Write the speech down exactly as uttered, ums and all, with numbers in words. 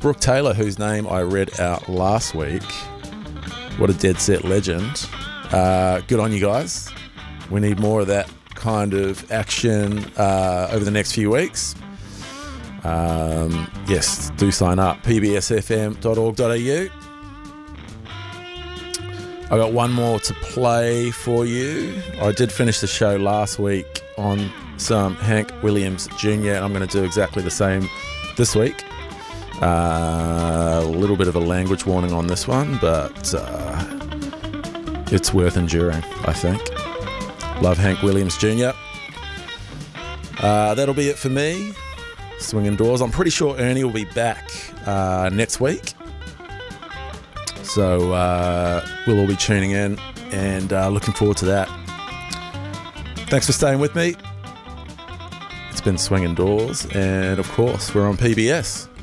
Brooke Taylor, whose name I read out last week. What a dead set legend. Uh, good on you guys. We need more of that kind of action uh, over the next few weeks. Um, yes, do sign up. p b s f m dot org dot a u. I got one more to play for you. I did finish the show last week on some Hank Williams Junior and I'm going to do exactly the same this week. Uh, a little bit of a language warning on this one, but uh, it's worth enduring, I think. Love Hank Williams Junior Uh, that'll be it for me. Swinging doors. I'm pretty sure Ernie will be back uh, next week. So uh, we'll all be tuning in and uh, looking forward to that. Thanks for staying with me. It's been Swinging Doors, and of course, we're on P B S.